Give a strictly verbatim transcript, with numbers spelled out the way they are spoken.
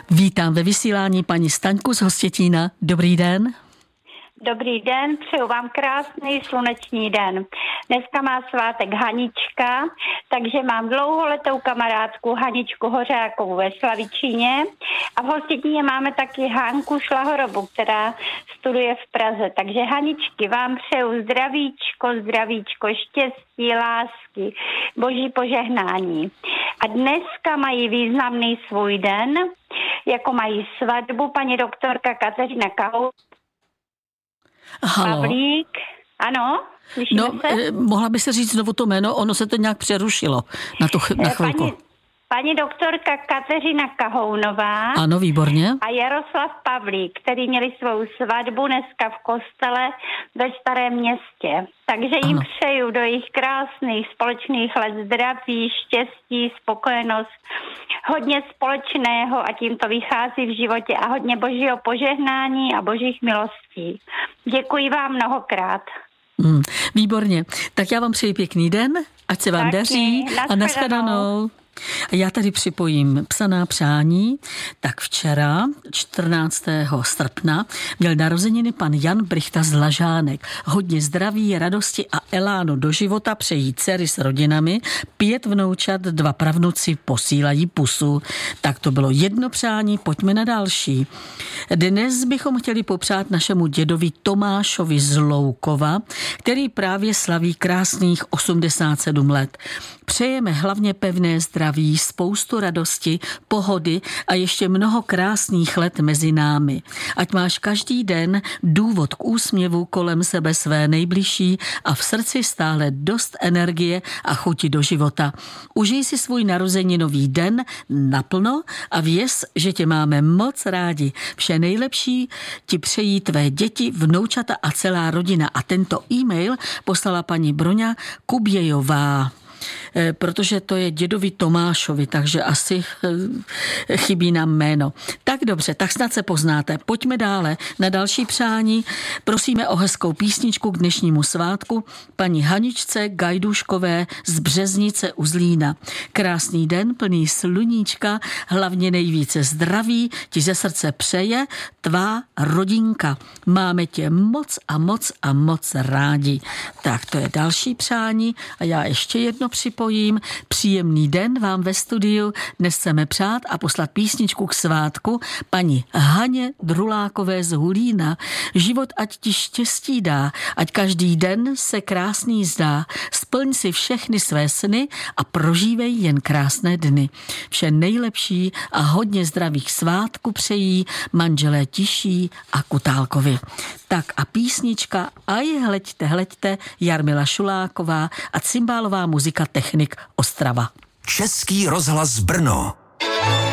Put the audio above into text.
Vítám ve vysílání paní Staňku z Hostětína. Dobrý den. Dobrý den, přeju vám krásný sluneční den. Dneska má svátek Hanička, takže mám dlouholetou kamarádku Haničku Hořákovou ve Slavičíně a v Hostětíně máme taky Hanku Šlahorobu, která studuje v Praze. Takže Haničky, vám přeju zdravíčko, zdravíčko, štěstí, lásky, boží požehnání. A dneska mají významný svůj den, jako mají svatbu paní doktorka Kateřina Kahou. Halo. Pavlík, ano, slyšíme no, se? Eh, mohla by se říct znovu to jméno, ono se to nějak přerušilo na, tu, na chvilku. Paní, paní doktorka Kateřina Kahounová. Ano, výborně. A Jaroslav Pavlík, který měli svou svatbu dneska v kostele ve Starém Městě. Takže jim ano. přeju do jejich krásných společných let zdraví, štěstí, spokojenost, hodně společného a tím to vychází v životě a hodně božího požehnání a božích milostí. Děkuji vám mnohokrát. Hmm, výborně. Tak já vám přeji pěkný den, ať se vám Taky, daří a nashledanou. A já tady připojím psaná přání. Tak včera, čtrnáctého srpna, měl narozeniny pan Jan Brichta z Lažánek. Hodně zdraví, radosti a elánu do života přejí dcery s rodinami, pět vnoučat, dva pravnuci posílají pusu. Tak to bylo jedno přání, pojďme na další. Dnes bychom chtěli popřát našemu dědovi Tomášovi z Loukova, který právě slaví krásných osmdesát sedm let. Přejeme hlavně pevné zdraví, spoustu radosti, pohody a ještě mnoho krásných let mezi námi. Ať máš každý den důvod k úsměvu kolem sebe své nejbližší a v srdci stále dost energie a chuti do života. Užij si svůj narozeninový den naplno a věz, že tě máme moc rádi. Vše nejlepší ti přejí tvé děti, vnoučata a celá rodina. A tento e-mail poslala paní Broňa Kubějová, protože to je dědovi Tomášovi, takže asi chybí nám jméno. Tak dobře, tak snad se poznáte. Pojďme dále na další přání. Prosíme o hezkou písničku k dnešnímu svátku paní Haničce Gajduškové z Březnice u Zlína. Krásný den, plný sluníčka, hlavně nejvíce zdraví, ti ze srdce přeje tvá rodinka. Máme tě moc a moc a moc rádi. Tak to je další přání a já ještě jedno připojím. Příjemný den vám ve studiu. Dnes chceme přát a poslat písničku k svátku paní Haně Drulákové z Hulína. Život ať ti štěstí dá, ať každý den se krásný zdá. Splň si všechny své sny a prožívej jen krásné dny. Vše nejlepší a hodně zdravých svátků přejí manželé Tiší a Kutálkovi. Tak a písnička Aj hleďte, hleďte, Jarmila Šuláková a cymbálová muzika Technik Ostrava. Český rozhlas Brno.